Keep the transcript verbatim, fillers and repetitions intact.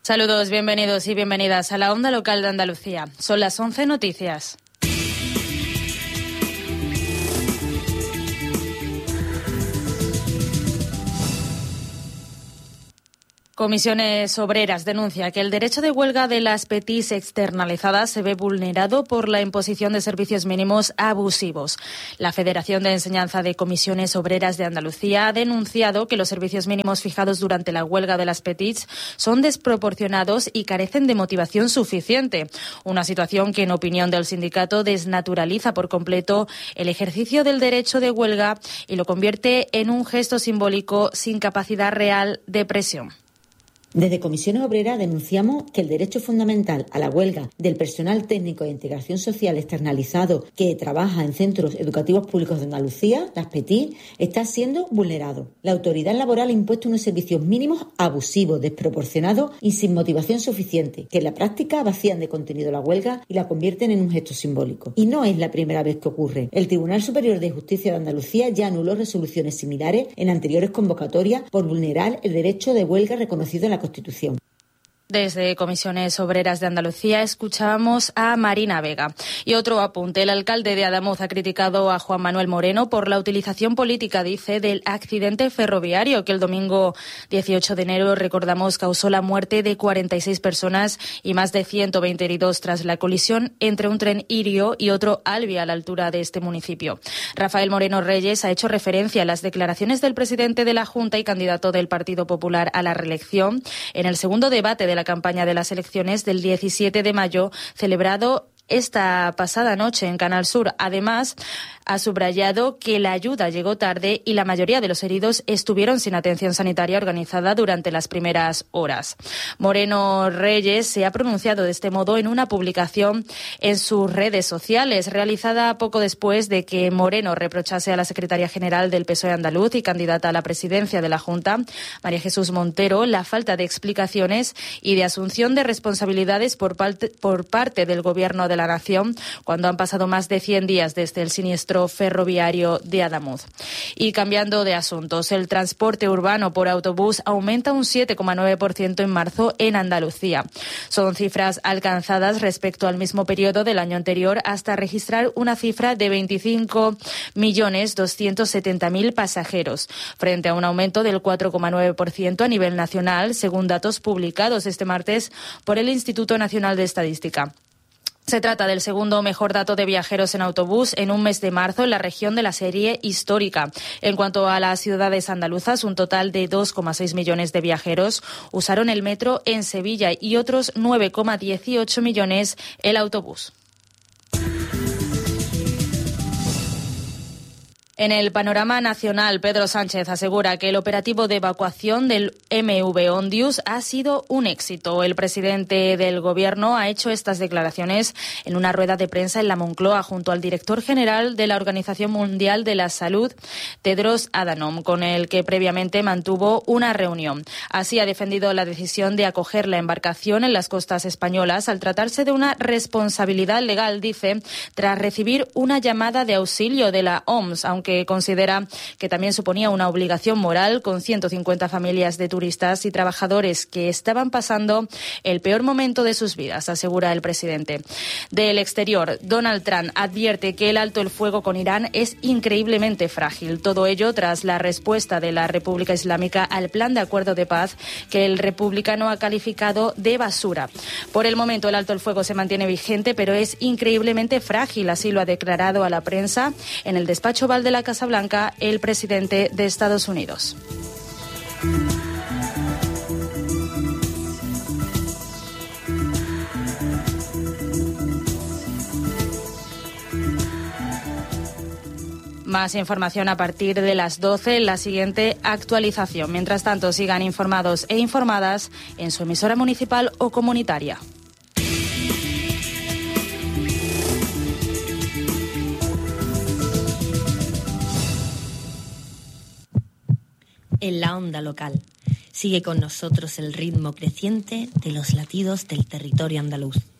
Saludos, bienvenidos y bienvenidas a la Onda Local de Andalucía. Son las once noticias. Comisiones Obreras denuncia que el derecho de huelga de las P T I s externalizadas se ve vulnerado por la imposición de servicios mínimos abusivos. La Federación de Enseñanza de Comisiones Obreras de Andalucía ha denunciado que los servicios mínimos fijados durante la huelga de las P T I s son desproporcionados y carecen de motivación suficiente. Una situación que, en opinión del sindicato, desnaturaliza por completo el ejercicio del derecho de huelga y lo convierte en un gesto simbólico sin capacidad real de presión. Desde Comisiones Obreras denunciamos que el derecho fundamental a la huelga del personal técnico de integración social externalizado que trabaja en centros educativos públicos de Andalucía, las P T I, está siendo vulnerado. La autoridad laboral ha impuesto unos servicios mínimos abusivos, desproporcionados y sin motivación suficiente, que en la práctica vacían de contenido la huelga y la convierten en un gesto simbólico. Y no es la primera vez que ocurre. El Tribunal Superior de Justicia de Andalucía ya anuló resoluciones similares en anteriores convocatorias por vulnerar el derecho de huelga reconocido en la Constitución. Desde Comisiones Obreras de Andalucía escuchábamos a Marina Vega. Y otro apunte, el alcalde de Adamuz ha criticado a Juan Manuel Moreno por la utilización política, dice, del accidente ferroviario que el domingo dieciocho de enero, recordamos, causó la muerte de cuarenta y seis personas y más de ciento veinte heridos tras la colisión entre un tren Irio y otro Albi a la altura de este municipio. Rafael Moreno Reyes ha hecho referencia a las declaraciones del presidente de la Junta y candidato del Partido Popular a la reelección en el segundo debate de la campaña de las elecciones del diecisiete de mayo, celebrado esta pasada noche en Canal Sur. Además, ha subrayado que la ayuda llegó tarde y la mayoría de los heridos estuvieron sin atención sanitaria organizada durante las primeras horas. Moreno Reyes se ha pronunciado de este modo en una publicación en sus redes sociales, realizada poco después de que Moreno reprochase a la secretaria general del P S O E andaluz y candidata a la presidencia de la Junta, María Jesús Montero, la falta de explicaciones y de asunción de responsabilidades por parte, por parte del Gobierno de la Nación, cuando han pasado más de cien días desde el siniestro ferroviario de Adamuz. Y cambiando de asuntos, el transporte urbano por autobús aumenta un siete coma nueve por ciento en marzo en Andalucía. Son cifras alcanzadas respecto al mismo periodo del año anterior hasta registrar una cifra de veinticinco millones doscientos setenta mil pasajeros, frente a un aumento del cuatro coma nueve por ciento a nivel nacional, según datos publicados este martes por el Instituto Nacional de Estadística. Se trata del segundo mejor dato de viajeros en autobús en un mes de marzo en la región de la serie histórica. En cuanto a las ciudades andaluzas, un total de dos coma seis millones de viajeros usaron el metro en Sevilla y otros nueve coma dieciocho millones el autobús. En el panorama nacional, Pedro Sánchez asegura que el operativo de evacuación del M V Ondius ha sido un éxito. El presidente del Gobierno ha hecho estas declaraciones en una rueda de prensa en la Moncloa junto al director general de la Organización Mundial de la Salud, Tedros Adhanom, con el que previamente mantuvo una reunión. Así ha defendido la decisión de acoger la embarcación en las costas españolas al tratarse de una responsabilidad legal, dice, tras recibir una llamada de auxilio de la O M S, aunque que considera que también suponía una obligación moral con ciento cincuenta familias de turistas y trabajadores que estaban pasando el peor momento de sus vidas, asegura el presidente. Del exterior, Donald Trump advierte que el alto el fuego con Irán es increíblemente frágil. Todo ello tras la respuesta de la República Islámica al plan de acuerdo de paz que el republicano ha calificado de basura. Por el momento, el alto el fuego se mantiene vigente, pero es increíblemente frágil, así lo ha declarado a la prensa en el despacho Oval de la Casa Blanca el presidente de Estados Unidos. Más información a partir de las doce en la siguiente actualización. Mientras tanto, sigan informados e informadas en su emisora municipal o comunitaria. En la onda local. Sigue con nosotros el ritmo creciente de los latidos del territorio andaluz.